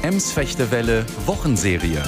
Ems-Fechtewelle Wochenserie.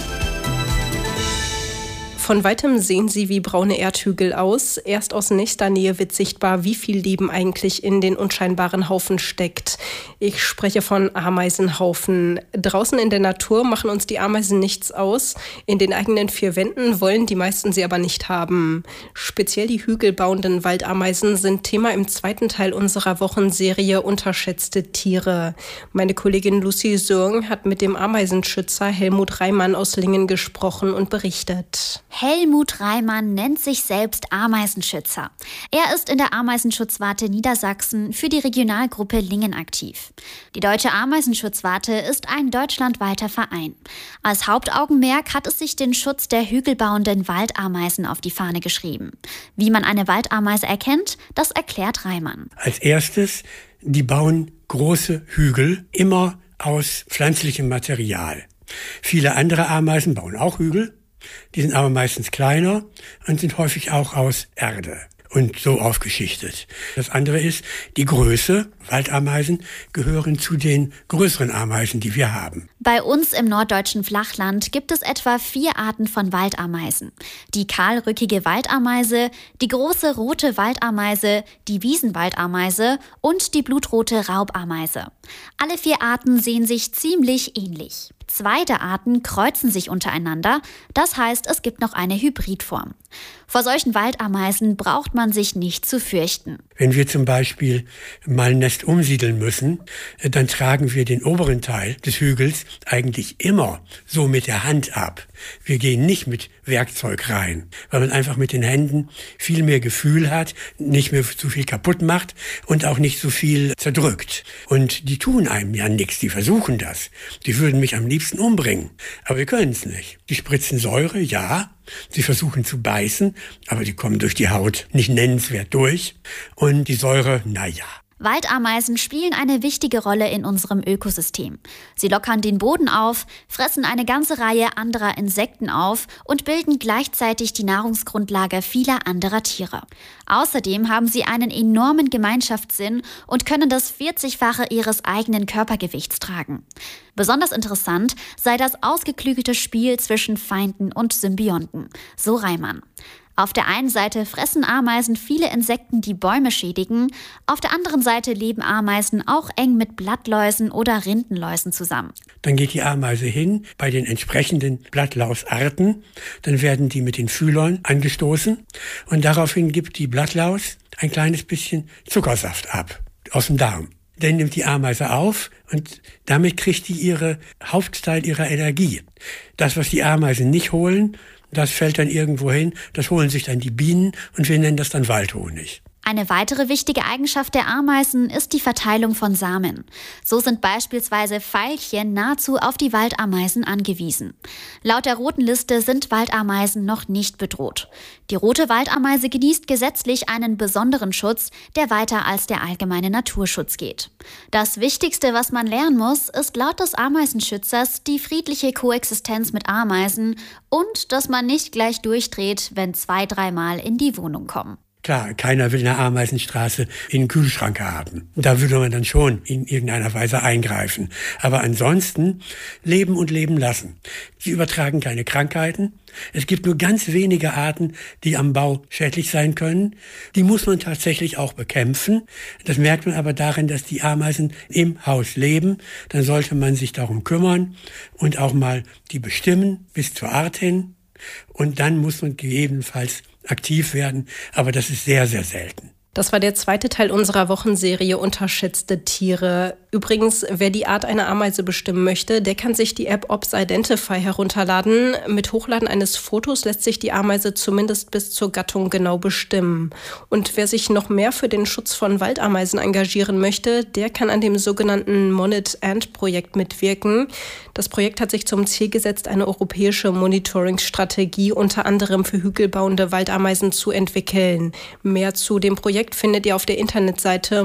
Von weitem sehen sie wie braune Erdhügel aus. Erst aus nächster Nähe wird sichtbar, wie viel Leben eigentlich in den unscheinbaren Haufen steckt. Ich spreche von Ameisenhaufen. Draußen in der Natur machen uns die Ameisen nichts aus. In den eigenen vier Wänden wollen die meisten sie aber nicht haben. Speziell die hügelbauenden Waldameisen sind Thema im zweiten Teil unserer Wochenserie Unterschätzte Tiere. Meine Kollegin Lucy Sörng hat mit dem Ameisenschützer Helmut Reimann aus Lingen gesprochen und berichtet. Helmut Reimann nennt sich selbst Ameisenschützer. Er ist in der Ameisenschutzwarte Niedersachsen für die Regionalgruppe Lingen aktiv. Die Deutsche Ameisenschutzwarte ist ein deutschlandweiter Verein. Als Hauptaugenmerk hat es sich den Schutz der hügelbauenden Waldameisen auf die Fahne geschrieben. Wie man eine Waldameise erkennt, das erklärt Reimann. Als erstes, die bauen große Hügel, immer aus pflanzlichem Material. Viele andere Ameisen bauen auch Hügel. Die sind aber meistens kleiner und sind häufig auch aus Erde und so aufgeschichtet. Das andere ist, die Größe. Waldameisen gehören zu den größeren Ameisen, die wir haben. Bei uns im norddeutschen Flachland gibt es etwa 4 Arten von Waldameisen. Die kahlrückige Waldameise, die große rote Waldameise, die Wiesenwaldameise und die blutrote Raubameise. Alle 4 Arten sehen sich ziemlich ähnlich. 2 der Arten kreuzen sich untereinander, das heißt, es gibt noch eine Hybridform. Vor solchen Waldameisen braucht man sich nicht zu fürchten. Wenn wir zum Beispiel mal ein Nest umsiedeln müssen, dann tragen wir den oberen Teil des Hügels eigentlich immer so mit der Hand ab. Wir gehen nicht mit Werkzeug rein, weil man einfach mit den Händen viel mehr Gefühl hat, nicht mehr so viel kaputt macht und auch nicht so viel zerdrückt. Und die tun einem ja nichts, die versuchen das. Die würden mich am liebsten umbringen, aber wir können es nicht. Die spritzen Säure, ja. Sie versuchen zu beißen, aber die kommen durch die Haut nicht nennenswert durch. Und die Säure, naja. Waldameisen spielen eine wichtige Rolle in unserem Ökosystem. Sie lockern den Boden auf, fressen eine ganze Reihe anderer Insekten auf und bilden gleichzeitig die Nahrungsgrundlage vieler anderer Tiere. Außerdem haben sie einen enormen Gemeinschaftssinn und können das 40-fache ihres eigenen Körpergewichts tragen. Besonders interessant sei das ausgeklügelte Spiel zwischen Feinden und Symbionten, so Reimann. Auf der einen Seite fressen Ameisen viele Insekten, die Bäume schädigen. Auf der anderen Seite leben Ameisen auch eng mit Blattläusen oder Rindenläusen zusammen. Dann geht die Ameise hin bei den entsprechenden Blattlausarten. Dann werden die mit den Fühlern angestoßen. Und daraufhin gibt die Blattlaus ein kleines bisschen Zuckersaft ab aus dem Darm. Dann nimmt die Ameise auf und damit kriegt die Hauptteil ihrer Energie. Das, was die Ameisen nicht holen, das fällt dann irgendwo hin, das holen sich dann die Bienen und wir nennen das dann Waldhonig. Eine weitere wichtige Eigenschaft der Ameisen ist die Verteilung von Samen. So sind beispielsweise Veilchen nahezu auf die Waldameisen angewiesen. Laut der Roten Liste sind Waldameisen noch nicht bedroht. Die rote Waldameise genießt gesetzlich einen besonderen Schutz, der weiter als der allgemeine Naturschutz geht. Das Wichtigste, was man lernen muss, ist laut des Ameisenschützers die friedliche Koexistenz mit Ameisen und dass man nicht gleich durchdreht, wenn 2-3 Mal in die Wohnung kommen. Klar, keiner will eine Ameisenstraße in den Kühlschrank haben. Da würde man dann schon in irgendeiner Weise eingreifen. Aber ansonsten leben und leben lassen. Sie übertragen keine Krankheiten. Es gibt nur ganz wenige Arten, die am Bau schädlich sein können. Die muss man tatsächlich auch bekämpfen. Das merkt man aber darin, dass die Ameisen im Haus leben. Dann sollte man sich darum kümmern und auch mal die bestimmen bis zur Art hin. Und dann muss man gegebenenfalls aktiv werden, aber das ist sehr, sehr selten. Das war der zweite Teil unserer Wochenserie Unterschätzte Tiere. Übrigens, wer die Art einer Ameise bestimmen möchte, der kann sich die App Ops Identify herunterladen. Mit Hochladen eines Fotos lässt sich die Ameise zumindest bis zur Gattung genau bestimmen. Und wer sich noch mehr für den Schutz von Waldameisen engagieren möchte, der kann an dem sogenannten Monit-Ant-Projekt mitwirken. Das Projekt hat sich zum Ziel gesetzt, eine europäische Monitoring-Strategie unter anderem für hügelbauende Waldameisen zu entwickeln. Mehr zu dem Projekt findet ihr auf der Internetseite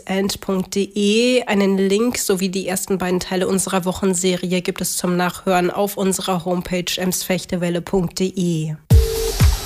monitant.de. Einen Link sowie die ersten beiden Teile unserer Wochenserie gibt es zum Nachhören auf unserer Homepage emsfechtewelle.de.